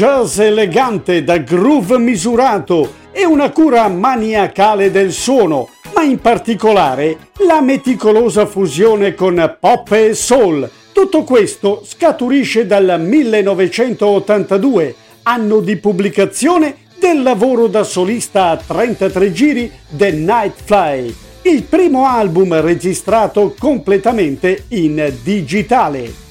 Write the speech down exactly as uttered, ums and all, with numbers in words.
Jazz elegante da groove misurato e una cura maniacale del suono, ma in particolare la meticolosa fusione con pop e soul. Tutto questo scaturisce dal millenovecentottantadue, anno di pubblicazione del lavoro da solista a trentatré giri The Nightfly, il primo album registrato completamente in digitale.